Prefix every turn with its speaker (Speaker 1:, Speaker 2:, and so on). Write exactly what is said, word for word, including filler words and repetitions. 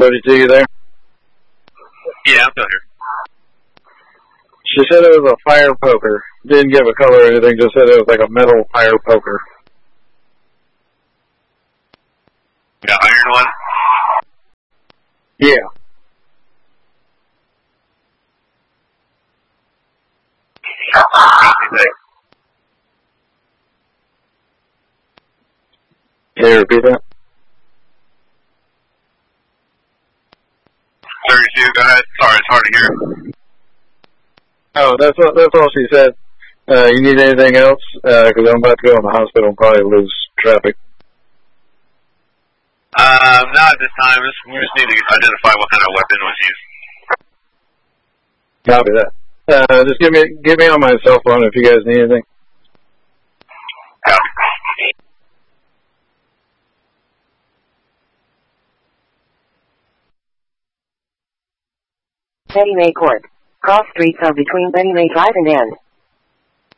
Speaker 1: thirty-two, you there?
Speaker 2: Yeah, I'm still here.
Speaker 1: She said it was a fire poker. Didn't give a color or anything, just said it was like a metal fire poker.
Speaker 2: The iron one?
Speaker 1: Yeah. Can you repeat that?
Speaker 2: thirty-two, go ahead. Sorry, it's hard to hear.
Speaker 1: Oh, that's all, that's all she said. Uh, you need anything else? Uh, cause I'm about to go in the hospital and probably lose traffic.
Speaker 2: Um, not at this time. We just, we just need to identify what kind of weapon was used.
Speaker 1: Copy that. Uh, just give me, give me on my cell phone if you guys need anything.
Speaker 2: Yeah.
Speaker 3: Betty May Court. Cross streets are between Betty May Drive and N.